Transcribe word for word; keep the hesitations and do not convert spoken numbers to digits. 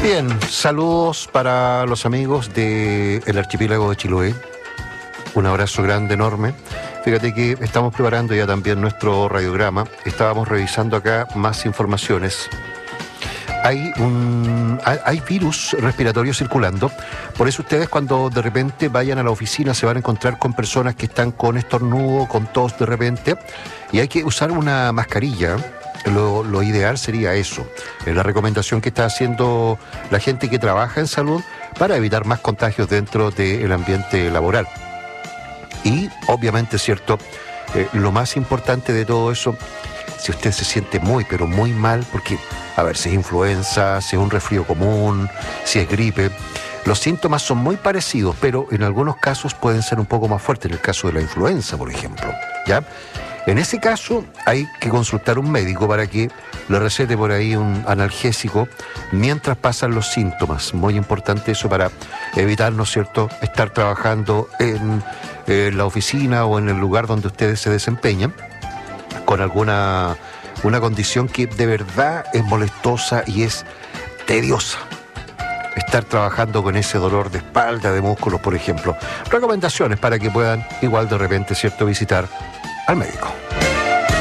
Bien, saludos para los amigos del archipiélago de Chiloé. Un abrazo grande, enorme. Fíjate que estamos preparando ya también nuestro radiograma. Estábamos revisando acá más informaciones. Hay un hay, hay virus respiratorio circulando. Por eso ustedes cuando de repente vayan a la oficina se van a encontrar con personas que están con estornudo, con tos de repente. Y hay que usar una mascarilla. Lo, lo ideal sería eso. Es la recomendación que está haciendo la gente que trabaja en salud para evitar más contagios dentro del ambiente laboral. Y obviamente, cierto, eh, lo más importante de todo eso, si usted se siente muy, pero muy mal, porque, a ver, si es influenza, si es un resfrío común, si es gripe, los síntomas son muy parecidos, pero en algunos casos pueden ser un poco más fuertes, en el caso de la influenza, por ejemplo, ¿ya? En ese caso hay que consultar a un médico para que le recete por ahí un analgésico mientras pasan los síntomas. Muy importante eso para evitar, ¿no es cierto?, estar trabajando en eh, la oficina o en el lugar donde ustedes se desempeñan con alguna una condición que de verdad es molestosa y es tediosa. Estar trabajando con ese dolor de espalda, de músculos, por ejemplo. Recomendaciones para que puedan igual de repente, ¿cierto?, visitar al médico.